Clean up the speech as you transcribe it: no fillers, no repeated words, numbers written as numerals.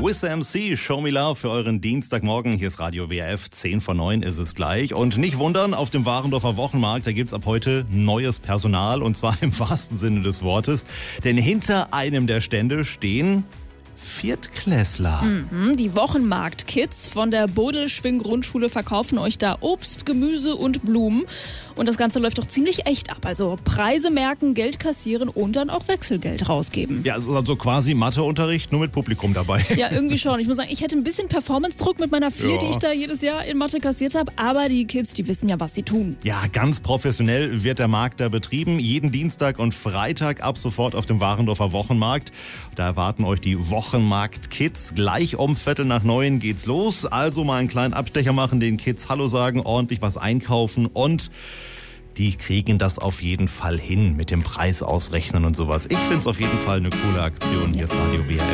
With MC, Show Me Love für euren Dienstagmorgen. Hier ist Radio WRF, 10 vor 9 ist es gleich. Und nicht wundern, auf dem Warendorfer Wochenmarkt, da gibt's ab heute neues Personal. Und zwar im wahrsten Sinne des Wortes. Denn hinter einem der Stände stehen Viertklässler. Die Wochenmarkt-Kids von der Bodelschwing-Grundschule verkaufen euch da Obst, Gemüse und Blumen. Und das Ganze läuft doch ziemlich echt ab. Also Preise merken, Geld kassieren und dann auch Wechselgeld rausgeben. Ja, es ist also quasi Matheunterricht, nur mit Publikum dabei. Ja, irgendwie schon. Ich muss sagen, ich hätte ein bisschen Performance-Druck mit meiner 4, die ich da jedes Jahr in Mathe kassiert habe. Aber die Kids, die wissen ja, was sie tun. Ja, ganz professionell wird der Markt da betrieben. Jeden Dienstag und Freitag ab sofort auf dem Warendorfer Wochenmarkt. Da erwarten euch die Wochenmarkt-Kids. Gleich um 8:45 geht's los. Also mal einen kleinen Abstecher machen, den Kids Hallo sagen, ordentlich was einkaufen und die kriegen das auf jeden Fall hin mit dem Preis ausrechnen und sowas. Ich find's auf jeden Fall eine coole Aktion. Hier ist Radio WRF.